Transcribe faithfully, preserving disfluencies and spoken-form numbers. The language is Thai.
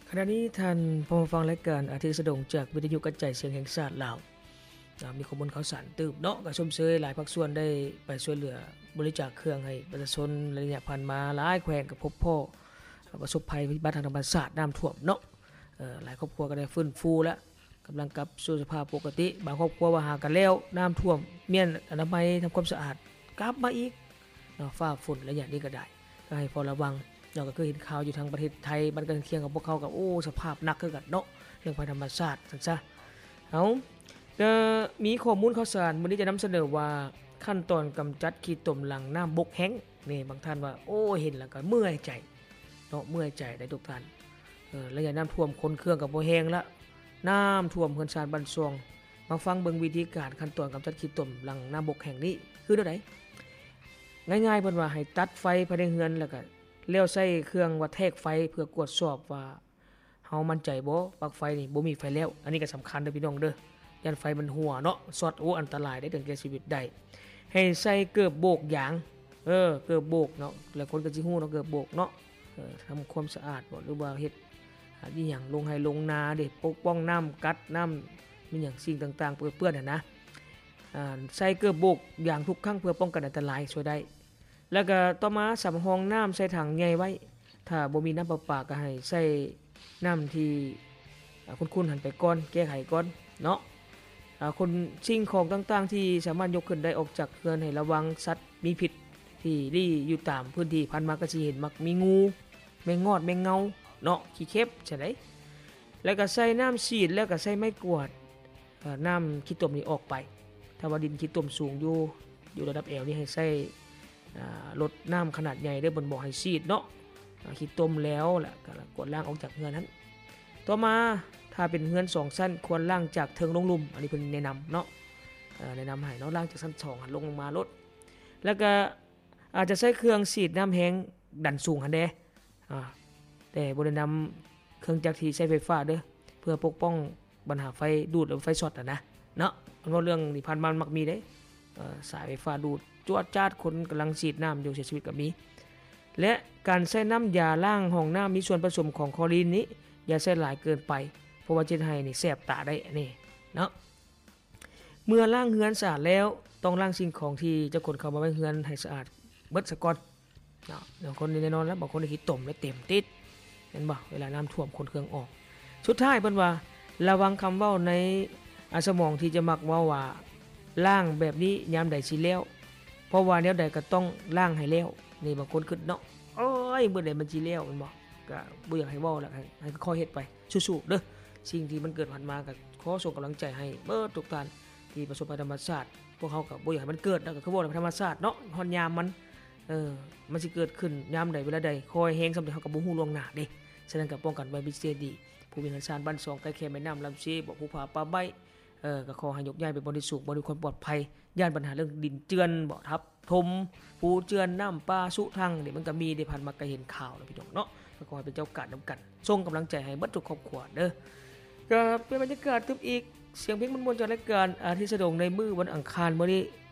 ขณะนี้ท่านผู้ฟังรายการอาทิตย์สะดงจากวิทยุกระจายเสียงแห่งชาติลาวมีข้อมูลข่าวสารตืบเนาะก็ชมเชยหลายภาคส่วนได้ไปช่วยเหลือบริจาคเครื่องให้ประชาชนระยะผ่านมาหลายแขวงกับพบพ่อประสบภัยพิบัติทางธรรมชาติน้ำท่วมเนาะเอ่อหลายครอบครัวก็ได้ฟื้นฟูแล้วกำลังกลับสู่สภาพปกติบางครอบครัวว่าหากันแล้วน้ำท่วมเมียนอนามัยทำความสะอาดกลับมาอีกเนาะฟ้าฝนระยะนี้ก็ได้ก็ให้พอระวังเราก็เคยเห็นข่าวอยู่ทางประเทศไทยบ้านใกล้เคียงกับพวกเขากับโอ้สภาพหนักคือกันเนาะเรื่องภัยธรรมชาติซั่นซะเอาก็มีข้อมูลข่าวสารมื้อนี้จะนำเสนอว่าขั้นตอนกำจัดขี้ตมหลังน้ำบกแห้งนี่บางท่านว่าโอ้เห็นแล้วก็เมื่อยใจเนาะเมื่อยใจได้ทุกท่านเออระยะน้ำท่วมคนเครื่องก็บ่แห้งละน้ำท่วมเฮือนชานบ้านซวงมาฟังเบิ่งวิธีการขั้นตอนกำจัดขี้ตมหลังน้ำบกแห้งนี้คือแนวใดง่ายๆเพิ่นว่าให้ตัดไฟภายในเฮือนแล้วก็เลี้ยวใส่เครื่องวัดแทกไฟเพื่อกวดสอบว่าเฮามั่นใจบ่ปลั๊กไฟนี่บ่มีไฟแล้วอันนี้ก็สำคัญเด้อพี่น้องเด้อยันไฟมันหัวเนาะช็อตโอ้อันตรายได้ถึงแก่ชีวิตได้ให้ใส่เกือบโบกยางเออเกือบโบกเนาะแล้วคนก็สิฮู้เนาะเกือบโบกเนาะเออทำความสะอาดบ่หรือว่าเฮ็ดอีหยังลงให้ลงนาเด้ปกป้องน้ำกัดน้ำมีหยังสิ่งต่างๆเปื้อนๆน่ะนะอ่าใส่เกือบโบกยางทุกครั้งเพื่อป้องกันอันตรายช่วยได้แล้วก็ต่อมาสำรองน้ำใส่ถังใหญ่ไว้ถ้าบ่มีน้ำประปาก็ให้ใส่น้ำที่คุ้นๆหันไปก่อนแก้ไขก่อนเนาะคนสิ่งของต่างๆที่สามารถยกขึ้นได้ออกจากเรือนให้ระวังสัตว์มีพิษที่ลี่อยู่ตามพื้นที่พันมาก็สิเห็นมักมีงูแมงงอดแมงเงาเนาะขี้เข็บใช่ไหมแล้วก็ใส่น้ำฉีดแล้วก็ใส่ไม้กวาดน้ำขี้ตมนี่ออกไปถ้าว่าดินขี้ตมสูงอยู่อยู่ระดับเอวนี่ให้ใส่ลดน้ำขนาดใหญ่ได้บนบ่อให้ซีดเนาะขี้ต้มแล้วแหละก็กดล้างออกจากเฮือนนั้นต่อมาถ้าเป็นเฮือนสองชั้นควรล้างจากเทิงลงลุ่มอันนี้เพิ่นแนะนำเนาะแนะนำให้เนาะล้างจากชั้นสองลงลงมาลดแล้วก็อาจจะใช้เครื่องฉีดน้ำแห้งดันสูงหั่นเด้อ่าแต่บ่ได้นำเครื่องจักรที่ใช้ไฟฟ้าเด้อเพื่อปกป้องปัญหาไฟดูดหรือไฟช็อตอ่ะนะเนาะเพราะเรื่องที่ผ่านมามักมีเด้เอ่อสายไฟฟ้าดูดจวดจ้าดคนกำลังฉีดน้ำอยู่เสียชีวิตก็มีและการใช้น้ำยาล้างห้องน้ำมีส่วนผสมของคลอรีนนี้อย่าใช้หลายเกินไปเพราะว่าจะให้นี่แสบตาได้นี่เนาะเมื่อล้างเฮือนสะอาดแล้วต้องล้างสิ่งของที่จะขนเข้ามาในเฮือนให้สะอาดเบิดซะก่อนเนาะบางคนแน่นอนแล้วบางคนขี้ตมและเต็มติดเห็นบ่เวลาน้ำท่วมคนเครื่องออกสุดท้ายเพิ่นว่าระวังคำเว้าในสมองที่จะมักเว้าว่าล้างแบบนี้ยามใดสิแล้วเพราะว่าแนวใดก็ต้องล้างให้แล้วนี่บางคนคิดเนาะโอ้ยเมื่อใดมันสิแล้วแม่นบ่ก็บ่อยากให้เว้าแล้วให้ค่อยเฮ็ดไปสู้ๆเด้อสิ่งที่มันเกิดผ่านมาก็ขอส่งกำลังใจให้เบิดทุกท่านที่ประสบภัยธรรมชาติพวกเขาก็บ่อยากให้มันเกิดแล้วก็คือบ่ธรรมชาติเนาะฮอดยามมันเออมันสิเกิดขึ้นยามใดเวลาใดคอยแฮงซำใดเฮาก็บ่ฮู้ล่วงหน้าเด้ฉะนั้นก็ป้องกันไว้พิเศษดีผู้มีเงินชาญบ้านสองใกล้เคียงแม่น้ำลำชีบ่ผู้ผาป่าใบเอ่อก็ขอให้ยกย้ายไปบริสุทธิ์บริความปลอดภัยย่านปัญหาเรื่องดินเจือนบ่ทับถมปูเจือนน้ำป่าสุทังนี่มันก็มีได้ผ่านมาก็เห็นข่าวแล้วพี่น้องเนาะก็ขอให้เป็นเจ้ากาดนำกันส่งกำลังใจให้เบิดทุกครอบครัวเด้อก็เป็นบรรยากาศทึบอีกเสียงเพลงมวลๆจากรายการอาทิตย์สะดงในมื้อวันอังคารมื้อนี้